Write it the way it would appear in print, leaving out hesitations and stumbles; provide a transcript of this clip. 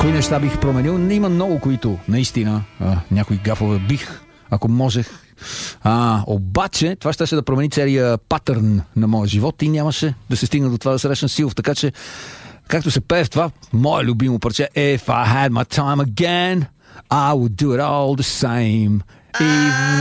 Кои неща бих променил? Има много, които наистина някои гафове бих, ако можех. Обаче, това ще да промени целия патърн на моя живот и нямаше да се стигна до това да срещна Силов. Така че, както се пее в това, мое любимо парче If I had my time again, I would do it all the same.